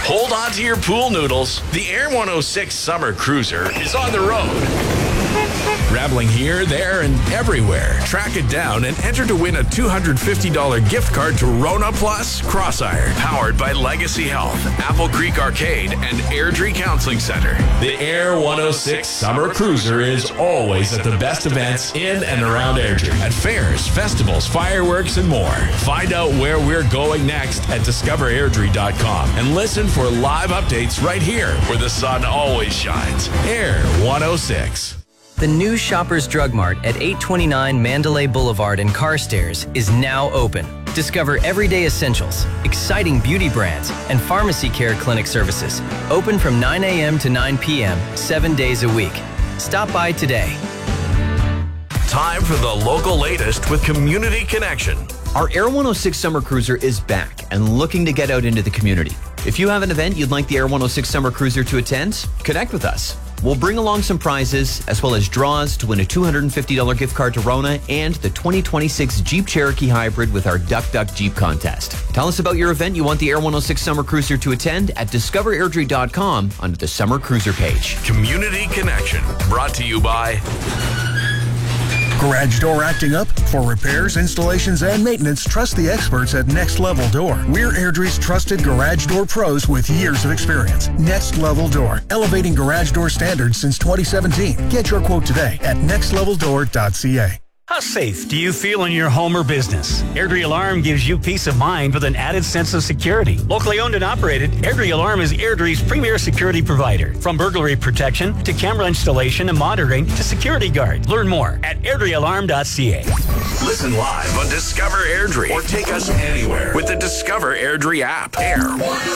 Hold on to your pool noodles. The Air 106 Summer Cruiser is on the road. Traveling here, there, and everywhere. Track it down and enter to win a $250 gift card to Rona Plus Crossire. Powered by Legacy Health, Apple Creek Arcade, and Airdrie Counseling Center. The Air 106 Summer Cruiser is always at the best events in and around Airdrie. At fairs, festivals, fireworks, and more. Find out where we're going next at discoverairdrie.com and listen for live updates right here where the sun always shines. Air 106. The new Shoppers Drug Mart at 829 Mandalay Boulevard in Carstairs is now open. Discover everyday essentials, exciting beauty brands, and pharmacy care clinic services. Open from 9 a.m. to 9 p.m., 7 days a week. Stop by today. Time for the local latest with Community Connection. Our Air 106 Summer Cruiser is back and looking to get out into the community. If you have an event you'd like the Air 106 Summer Cruiser to attend, connect with us. We'll bring along some prizes, as well as draws to win a $250 gift card to Rona and the 2026 Jeep Cherokee Hybrid with our Duck Duck Jeep contest. Tell us about your event you want the Air 106 Summer Cruiser to attend at discoverairdrie.com under the Summer Cruiser page. Community Connection, brought to you by... Garage door acting up? For repairs, installations, and maintenance, trust the experts at Next Level Door. We're Airdrie's trusted garage door pros with years of experience. Next Level Door, elevating garage door standards since 2017. Get your quote today at nextleveldoor.ca. How safe do you feel in your home or business? Airdrie Alarm gives you peace of mind with an added sense of security. Locally owned and operated, Airdrie Alarm is Airdrie's premier security provider. From burglary protection to camera installation and monitoring to security guard. Learn more at airdriealarm.ca. Listen live on Discover Airdrie or take us anywhere with the Discover Airdrie app. Air